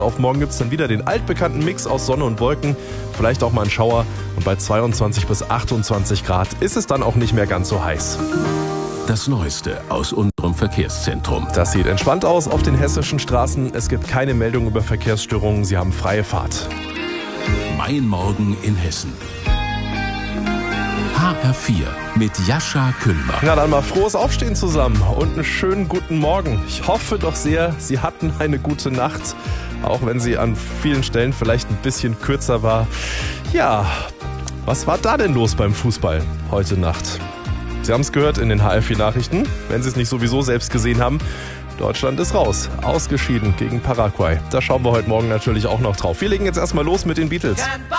Auf morgen gibt es dann wieder den altbekannten Mix aus Sonne und Wolken, vielleicht auch mal ein Schauer. Und bei 22 bis 28 Grad ist es dann auch nicht mehr ganz so heiß. Das Neueste aus unserem Verkehrszentrum. Das sieht entspannt aus auf den hessischen Straßen. Es gibt keine Meldung über Verkehrsstörungen. Sie haben freie Fahrt. Mein Morgen in Hessen. HR4 mit Jascha Küllmer. Na dann mal frohes Aufstehen zusammen und einen schönen guten Morgen. Ich hoffe doch sehr, Sie hatten eine gute Nacht, auch wenn sie an vielen Stellen vielleicht ein bisschen kürzer war. Ja, was war da denn los beim Fußball heute Nacht? Sie haben es gehört in den HR4 Nachrichten, wenn Sie es nicht sowieso selbst gesehen haben. Deutschland ist raus, ausgeschieden gegen Paraguay. Da schauen wir heute Morgen natürlich auch noch drauf. Wir legen jetzt erstmal los mit den Beatles.